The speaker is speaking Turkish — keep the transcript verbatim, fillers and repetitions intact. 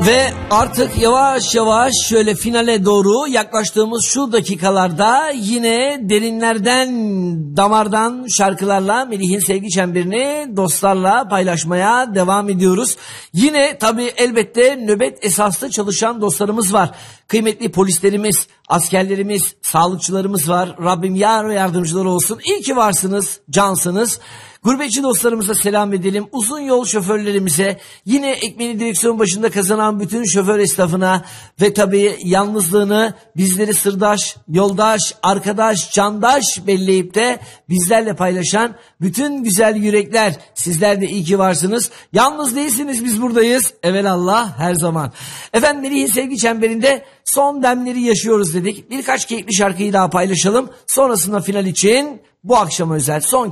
Ve artık yavaş yavaş şöyle finale doğru yaklaştığımız şu dakikalarda yine derinlerden, damardan şarkılarla Melih'in sevgi çemberini dostlarla paylaşmaya devam ediyoruz. Yine tabii elbette nöbet esaslı çalışan dostlarımız var. Kıymetli polislerimiz, askerlerimiz, sağlıkçılarımız var. Rabbim yar ve yardımcıları olsun. İyi ki varsınız, cansınız. Gurbetçi dostlarımıza selam edelim. Uzun yol şoförlerimize, yine ekmeğini direksiyon başında kazanan bütün şoför esnafına ve tabii yalnızlığını bizleri sırdaş, yoldaş, arkadaş, candaş belleyip de bizlerle paylaşan bütün güzel yürekler, sizler de iyi ki varsınız. Yalnız değilsiniz, biz buradayız. Evelallah her zaman. Efendim, Melih'in sevgi çemberinde son demleri yaşıyoruz dedik. Birkaç keyifli şarkıyı daha paylaşalım. Sonrasında final için bu akşama özel son